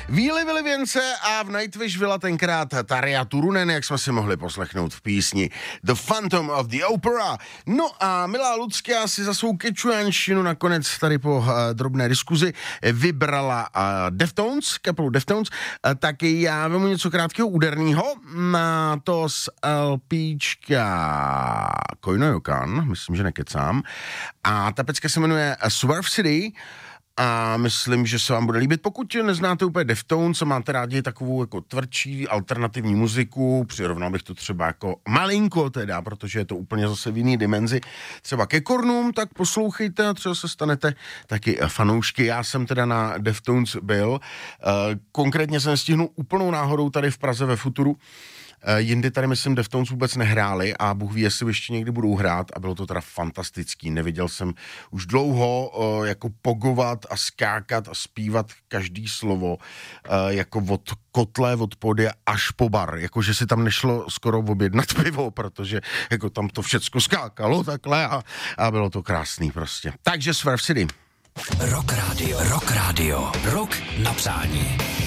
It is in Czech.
Víly byly věnce a v Nightwish byla tenkrát Tarja Turunen, jak jsme si mohli poslechnout v písni The Phantom of the Opera. No a milá Lucka si za svou kečuanštinu nakonec tady po drobné diskuzi vybrala Deftones, kapelu Deftones, tak já vemu něco krátkého úderného, na to z LPčka Koinoyokan, myslím, že nekecám, a ta pecka se jmenuje Swerve City. A myslím, že se vám bude líbit. Pokud neznáte úplně Deftones a máte rádi takovou jako tvrdší alternativní muziku, přirovnal bych to třeba jako malinko teda, protože je to úplně zase v jiný dimenzi, třeba ke Kornům, tak poslouchejte a třeba se stanete taky fanoušky. Já jsem teda na Deftones byl. Konkrétně jsem stihnul úplnou náhodou tady v Praze ve Futuru. Jindy tady, myslím, Deftones vůbec nehráli a Bůh ví, jestli ještě někdy budou hrát a bylo to teda fantastický. Neviděl jsem už dlouho jako pogovat a skákat a zpívat každý slovo jako od kotle, od podia až po bar. Jakože si tam nešlo skoro objednat pivo, protože jako tam to všecko skákalo takhle a bylo to krásný prostě. Takže Swerve City. Rock Radio. Rock na přání.